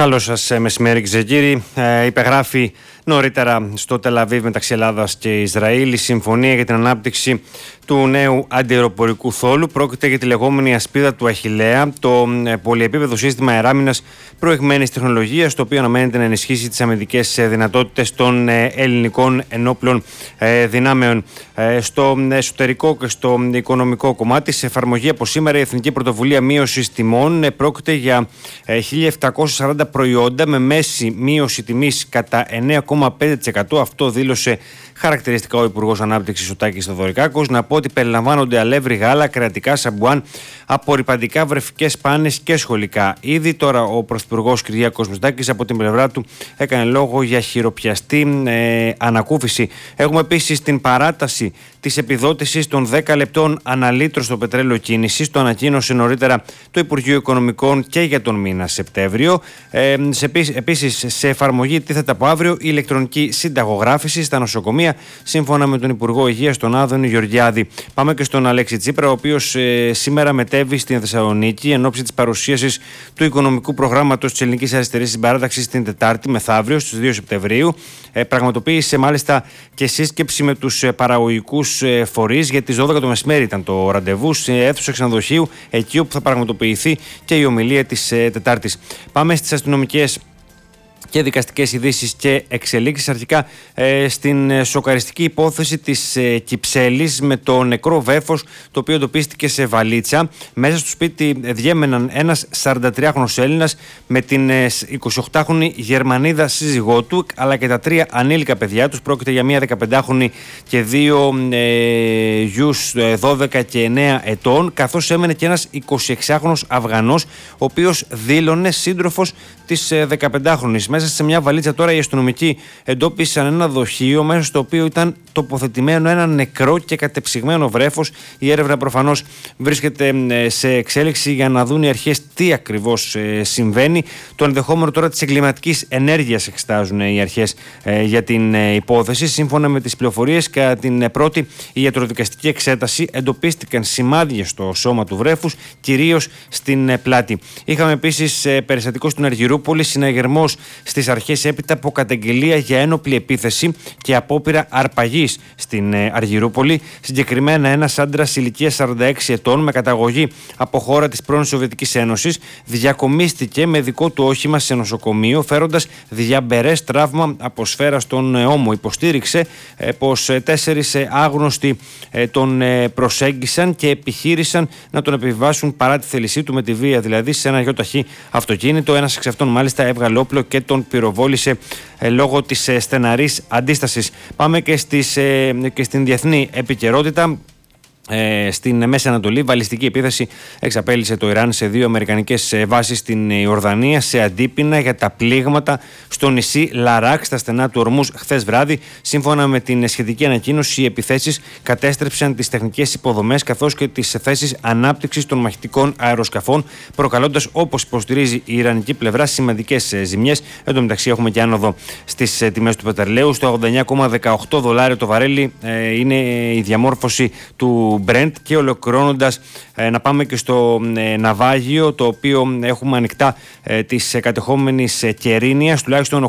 Καλό σας μεσημέρι, κυρίες και κύριοι. Υπεγράφει νωρίτερα στο Τελαβίβ μεταξύ Ελλάδας και Ισραήλ η συμφωνία για την ανάπτυξη του νέου αντιαεροπορικού θόλου. Πρόκειται για τη λεγόμενη ασπίδα του Αχιλλέα, το πολυεπίπεδο σύστημα αεράμινας προηγμένης τεχνολογίας, το οποίο αναμένεται να ενισχύσει τις αμυντικές δυνατότητες των ελληνικών ενόπλων δυνάμεων. Στο εσωτερικό και στο οικονομικό κομμάτι, σε εφαρμογή από σήμερα η Εθνική Πρωτοβουλία Μείωσης Τιμών. Πρόκειται για 1.740 προϊόντα με μέση μείωση τιμής κατά 9,5%. Αυτό δήλωσε χαρακτηριστικά ο Υπουργός Ανάπτυξης ο Τάκης Θεοδωρικάκος. Να πω ότι περιλαμβάνονται αλεύρι, γάλα, κρεατικά, σαμπουάν, απορρυπαντικά, βρεφικές πάνες και σχολικά. Ήδη τώρα ο Πρωθυπουργός Κυριάκος Μητσοτάκης από την πλευρά του έκανε λόγο για χειροπιαστή ανακούφιση. Έχουμε επίσης την παράταση της επιδότησης των 10 λεπτών αναλύτρο στο πετρέλαιο κίνησης. Το ανακοίνωσε νωρίτερα το Υπουργείο Οικονομικών και για τον μήνα Σεπτέμβριο. Επίσης, σε εφαρμογή τίθεται από αύριο η ηλεκτρονική συνταγογράφηση στα νοσοκομεία, σύμφωνα με τον Υπουργό Υγείας, τον Άδωνη Γεωργιάδη. Πάμε και στον Αλέξη Τσίπρα, ο οποίος σήμερα μετέβη στην Θεσσαλονίκη εν ώψη της παρουσίασης του οικονομικού προγράμματος της Ελληνικής Αριστερής Συμπαράταξης την Τετάρτη μεθαύριο, στις 2 Σεπτεμβρίου. Πραγματοποίησε μάλιστα και σύσκεψη με τους παραγωγικούς φορείς. Για τις 12 το μεσημέρι ήταν το ραντεβού σε αίθουσα ξενοδοχείου, εκεί όπου θα πραγματοποιηθεί και η ομιλία της Τετάρτης. Πάμε στις αστυνομικές και δικαστικές ειδήσεις και εξελίξεις. Αρχικά στην σοκαριστική υπόθεση της Κυψέλης με το νεκρό βέφος, το οποίο εντοπίστηκε σε βαλίτσα. Μέσα στο σπίτι διέμεναν ένας 43χρονος Έλληνας με την 28χρονη Γερμανίδα σύζυγό του, αλλά και τα 3 ανήλικα παιδιά τους. Πρόκειται για μία 15χρονη και 2 γιους 12 και 9 ετών, καθώς έμενε και ένας 26χρονος Αφγανός, ο οποίος δήλωνε σύντροφος της 15χρονης. Μέσα σε μια βαλίτσα τώρα οι αστυνομικοί εντόπισαν ένα δοχείο, μέσα στο οποίο ήταν τοποθετημένο ένα νεκρό και κατεψυγμένο βρέφος. Η έρευνα προφανώς βρίσκεται σε εξέλιξη για να δουν οι αρχές τι ακριβώς συμβαίνει. Το ενδεχόμενο τώρα της εγκληματικής ενέργειας εξετάζουν οι αρχές για την υπόθεση. Σύμφωνα με τις πληροφορίες, κατά την πρώτη ιατροδικαστική εξέταση εντοπίστηκαν σημάδια στο σώμα του βρέφους, κυρίως στην πλάτη. Είχαμε επίσης περιστατικό στην Αργυρούπολη, συναγερμός στις αρχές έπειτα από καταγγελία για ένοπλη επίθεση και απόπειρα αρπαγής στην Αργυρούπολη. Συγκεκριμένα, ένας άντρας ηλικίας 46 ετών με καταγωγή από χώρα της πρώην Σοβιετικής Ένωσης διακομίστηκε με δικό του όχημα σε νοσοκομείο, φέροντας διαμπερές τραύμα από σφαίρα στον ώμο. Υποστήριξε πως 4 άγνωστοι τον προσέγγισαν και επιχείρησαν να τον επιβάσουν παρά τη θέλησή του με τη βία, δηλαδή σε ένα γιοταχή αυτοκίνητο. Ένας εξ αυτών μάλιστα έβγαλε όπλο και τον πυροβόλησε λόγω της στεναρής αντίστασης. Πάμε και στην διεθνή επικαιρότητα. Στην Μέση Ανατολή, βαλιστική επίθεση εξαπέλυσε το Ιράν σε 2 αμερικανικές βάσεις στην Ιορδανία σε αντίπεινα για τα πλήγματα στο νησί Λαράκ στα στενά του Ορμούζ χθες βράδυ. Σύμφωνα με την σχετική ανακοίνωση, οι επιθέσεις κατέστρεψαν τις τεχνικές υποδομές καθώς και τις θέσεις ανάπτυξης των μαχητικών αεροσκαφών, προκαλώντας, όπως υποστηρίζει η Ιρανική πλευρά, σημαντικές ζημιές. Εν τω μεταξύ, έχουμε και άνοδο στις τιμές του πετρελαίου. Στο $89,18 το βαρέλι είναι η διαμόρφωση του Brent. Και ολοκληρώνοντας, να πάμε και στο ναυάγιο, το οποίο έχουμε ανοιχτά της κατεχόμενης Κερίνιας. Τουλάχιστον